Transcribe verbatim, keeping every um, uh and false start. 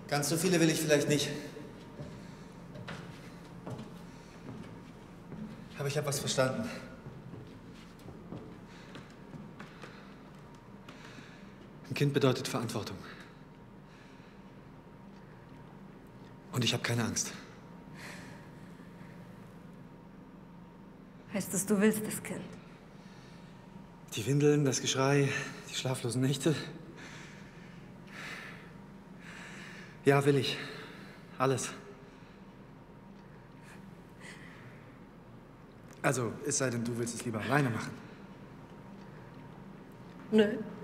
Ganz so viele will ich vielleicht nicht. Aber ich habe was verstanden. Ein Kind bedeutet Verantwortung. Und ich habe keine Angst. Heißt das, du willst das Kind? Die Windeln, das Geschrei, die schlaflosen Nächte. Ja, will ich. Alles. Also, es sei denn, du willst es lieber alleine machen. Nö.